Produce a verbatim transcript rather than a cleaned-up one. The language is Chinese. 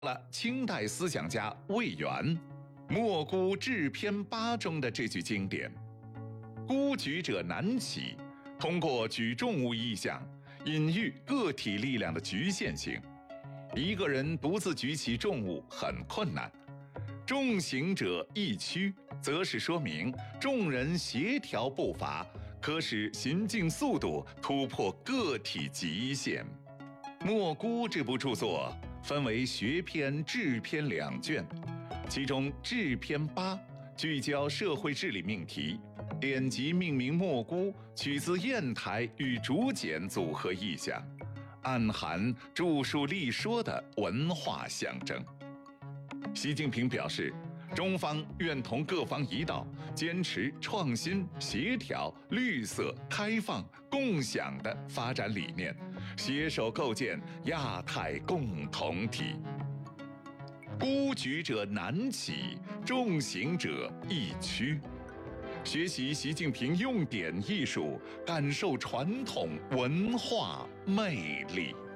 了清代思想家魏源《莫孤志篇八》中的这句经典：“孤举者难起”，通过举重物意象，隐喻个体力量的局限性。一个人独自举起重物很困难，众行者易趋，则是说明众人协调步伐，可使行进速度突破个体极限。《莫孤》这部著作分为学篇、志篇两卷，其中志篇八聚焦社会治理命题，典籍命名莫孤，取自砚台与竹简组合意象，暗含著述立说的文化象征。习近平表示，中方愿同各方一道，坚持创新、协调、绿色、开放、共享的发展理念，携手构建亚太共同体。孤举者难起，众行者易趋。学习习近平用典艺术，感受传统文化魅力。